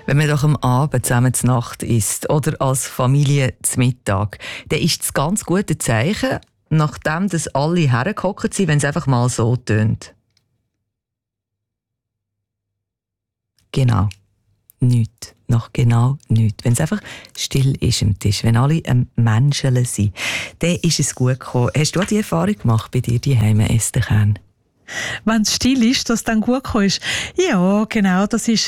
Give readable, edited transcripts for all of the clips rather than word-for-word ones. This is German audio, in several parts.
Wenn man doch am Abend zusammen zur Nacht isst oder als Familie zum Mittag, dann ist das ganz gute Zeichen, nachdem dass alle hergehockt sind, wenn es einfach mal so tönt. Genau. Nichts. Nach genau nichts. Wenn es einfach still ist am Tisch, wenn alle Menschen sind, dann ist es gut gekommen. Hast du auch die Erfahrung gemacht bei dir daheim, Esther? Wenn es still ist, dass es dann gut gekommen ist? Ja, genau. Das ist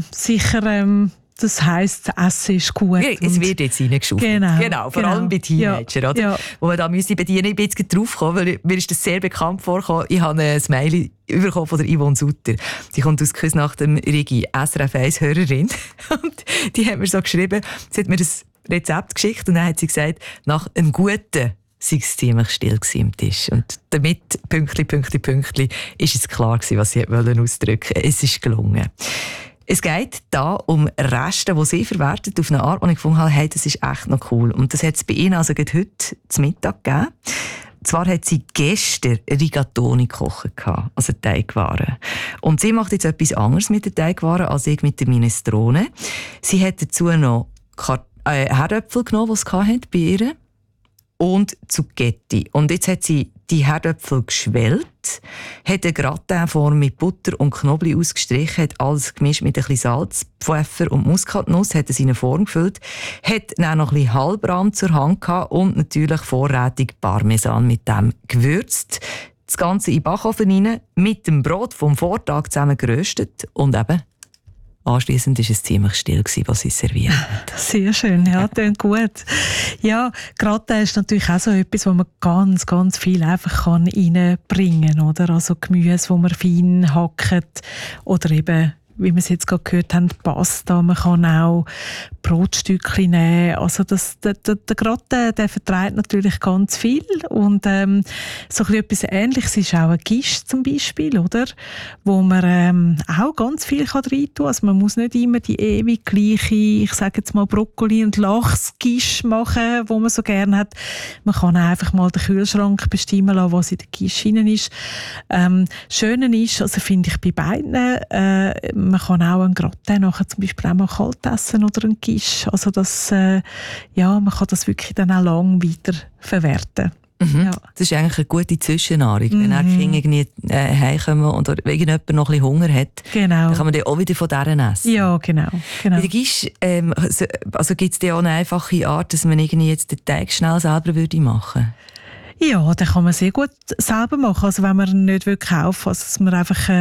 sicher... Das heisst, das Essen ist gut. Ja, es wird jetzt reingeschaufelt. Genau, vor allem bei Teenagern. Ja, oder? Ja. Wo man da müsste bedienen. Ich bin jetzt draufgekommen, weil mir ist das sehr bekannt vorgekommen. Ich habe ein Mail bekommen von der Yvonne Sutter. Sie kommt aus Küsnacht dem Rigi, SRF 1 Hörerin. Und die hat mir so geschrieben, sie hat mir das Rezept geschickt und dann hat sie gesagt, nach einem guten sei es ziemlich still am Tisch. Und damit, Pünktli, ist es klar gewesen, was sie ausdrücken wollte. Es ist gelungen. Es geht da um Reste, die sie verwertet auf eine Art, die ich gefunden habe, hey, das ist echt noch cool. Und das hat es bei ihnen also heute zum Mittag gegeben. Zwar hat sie gestern Rigatoni gekocht, also Teigwaren. Und sie macht jetzt etwas anderes mit den Teigwaren als ich mit der Minestrone. Sie hat dazu noch Herdöpfel genommen, die sie bei ihr und Zucchetti. Und jetzt hat sie die Herdöpfel geschwellt, hat eine Gratinform mit Butter und Knoblauch ausgestrichen, hat alles gemischt mit ein bisschen Salz, Pfeffer und Muskatnuss, hat es in eine Form gefüllt, hat dann noch ein bisschen Halbrahm zur Hand gehabt und natürlich vorrätig Parmesan mit dem gewürzt. Das Ganze in den Backofen rein, mit dem Brot vom Vortag zusammen geröstet und eben anschliessend war es ziemlich still, was sie serviert. Sehr schön, ja, klingt gut. Ja, Gratin ist natürlich auch so etwas, wo man ganz, ganz viel einfach reinbringen kann, oder? Also Gemüse, das man fein hackt oder eben, wie wir es jetzt gerade gehört haben, Pasta. Man kann auch Brotstückchen nehmen. Also der Gratin, der verträgt natürlich ganz viel. Und so etwas Ähnliches ist auch ein Quiche zum Beispiel, oder? Wo man auch ganz viel rein tun kann. Also man muss nicht immer die ewig gleiche, ich sage jetzt mal Brokkoli- und Lachs-Quiche machen, wo man so gerne hat. Man kann auch einfach mal den Kühlschrank bestimmen lassen, was in der Quiche drin ist. Schöne ist, also finde ich bei beiden, man kann auch einen Gratin nachher zum Beispiel auch mal kalt essen oder einen Quiche. Also das, man kann das wirklich dann auch lang weiter verwerten. Mhm. Ja. Das ist eigentlich eine gute Zwischennahrung. Wenn die Kinder irgendwie heimkommen oder irgendjemand noch ein bisschen Hunger hat, dann kann man dann auch wieder von deren essen. Ja, genau. Bei der Quiche, also gibt es da auch eine einfache Art, dass man irgendwie jetzt den Teig schnell selber machen würde? Ja, den kann man sehr gut selber machen. Also wenn man ihn nicht kaufen will, also dass man einfach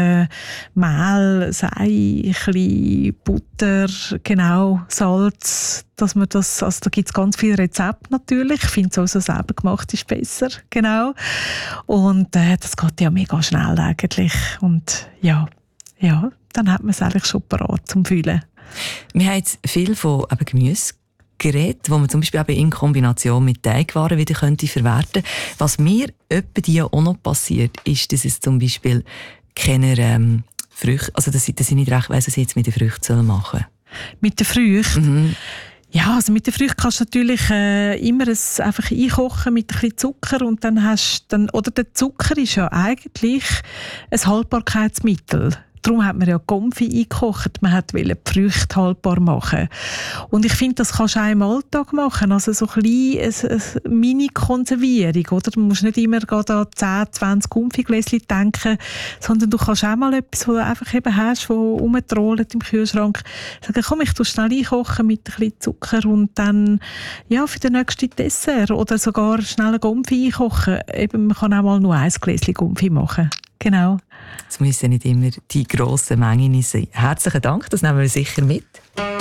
Mehl, Sei, ein bisschen Butter, genau, Salz, dass man das, also da gibt es ganz viele Rezepte natürlich. Ich finde es auch so selber gemacht ist besser, genau. Und das geht ja mega schnell eigentlich. Und ja, dann hat man es eigentlich schon parat zum Füllen. Wir haben jetzt viel von Gemüse geredet, die man zum Beispiel eben in Kombination mit Teigwaren wieder verwerten könnte. Was mir die auch noch passiert, ist, dass es zum Beispiel keine Früchte, also dass ich nicht recht weiss, was ich jetzt mit den Früchten machen soll. Mit den Früchten? Mhm. Ja, also mit den Früchten kannst du natürlich immer einfach einkochen mit ein bisschen Zucker und dann oder der Zucker ist ja eigentlich ein Haltbarkeitsmittel. Darum hat man ja Konfi eingekocht. Man wollte die Früchte haltbar machen. Und ich finde, das kannst du auch im Alltag machen. Also so ein bisschen eine Mini-Konservierung. Oder? Du musst nicht immer an 10, 20 Konfigläschen denken, sondern du kannst auch mal etwas, was du einfach eben hast, das rumtrollt im Kühlschrank, sagen, komm, ich tue schnell einkochen mit ein bisschen Zucker und dann für den nächsten Dessert oder sogar schnell ein Konfi einkochen. Eben, man kann auch mal nur ein Gläschen Konfi machen. Genau. Es müssen nicht immer die grossen Mengen sein. Herzlichen Dank, das nehmen wir sicher mit.